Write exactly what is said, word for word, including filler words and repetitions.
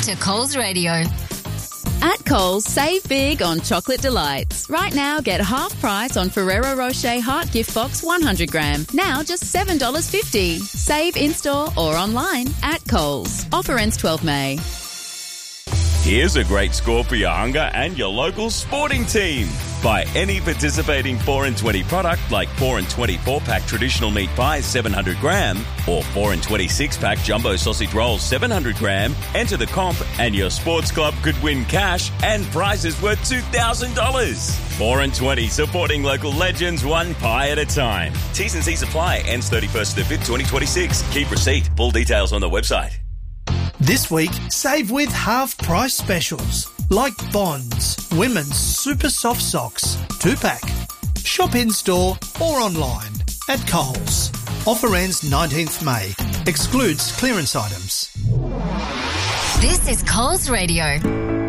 to Coles Radio. At Coles, save big on chocolate delights. Right now, get half price on Ferrero Rocher Heart Gift Box one hundred gram. Now just seven dollars fifty. Save in-store or online at Coles. Offer ends twelfth of May. Here's a great score for your hunger and your local sporting team. Buy any participating four and twenty product like four and twenty four-pack traditional meat pies seven hundred gram or four and twenty six-pack jumbo sausage rolls seven hundred gram. Enter the comp and your sports club could win cash and prizes worth two thousand dollars. four and twenty, supporting local legends one pie at a time. T's and C's apply. Ends thirty-first of the fifth, twenty twenty-six. Keep receipt. Full details on the website. This week, save with half-price specials like Bonds, Women's Super Soft Socks, two-pack. Shop in-store or online at Coles. Offer ends nineteenth of May. Excludes clearance items. This is Coles Radio.